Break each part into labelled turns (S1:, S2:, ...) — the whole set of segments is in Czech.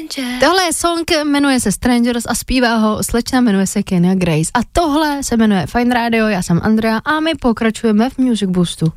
S1: Tohle je song, jmenuje se Strangers a zpívá ho slečna, jmenuje se Kenya Grace. A tohle se jmenuje Fajn Radio, já jsem Andrea a my pokračujeme v Music Boostu.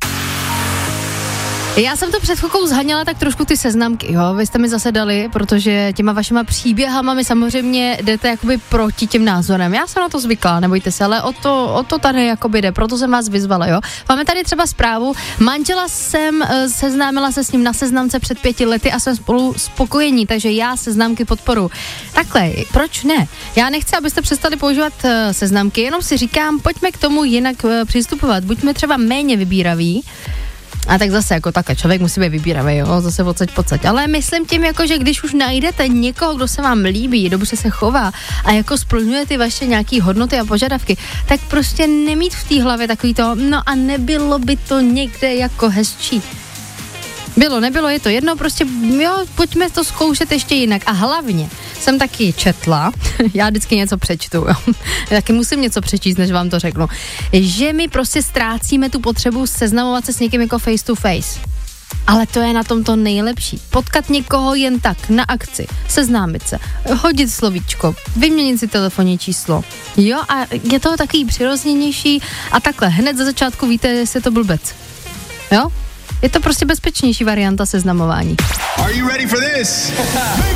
S1: Já jsem to před chvilkou zhaněla tak trošku ty seznamky, jo, vy jste mi zase dali, protože těma vašima příběhama mi samozřejmě jdete jakoby proti těm názorem. Já jsem na to zvykla, nebojte se, ale o to tady jakoby jde, proto jsem vás vyzvala, jo. Máme tady třeba zprávu, manžela jsem seznámila se s ním na seznamce před 5 lety a jsme spolu spokojení, takže já seznamky podporu. Takhle, proč ne? Já nechci, abyste přestali používat seznamky, jenom si říkám, pojďme k tomu jinak přistupovat, buďme třeba méně vybíraví. A tak zase jako takhle, člověk musí být vybíravý, jo, zase pocať. Ale myslím tím jako, že když už najdete někoho, kdo se vám líbí, dobře se chová a jako splňuje ty vaše nějaký hodnoty a požadavky, tak prostě nemít v té hlavě takový to, no a nebylo by to někde jako hezčí. Nebylo, je to jedno, prostě jo, pojďme to zkoušet ještě jinak. A hlavně jsem taky četla, já vždycky něco přečtu, jo. Taky musím něco přečíst, než vám to řeknu, že my prostě ztrácíme tu potřebu seznamovat se s někým jako face to face. Ale to je na tom to nejlepší. Potkat někoho jen tak, na akci, seznámit se, hodit slovíčko, vyměnit si telefonní číslo. Jo, a je to takový přirozenější a takhle, hned za začátku víte, jestli je to blbec. Jo? Je to prostě bezpečnější varianta seznamování.
S2: Are you ready for this?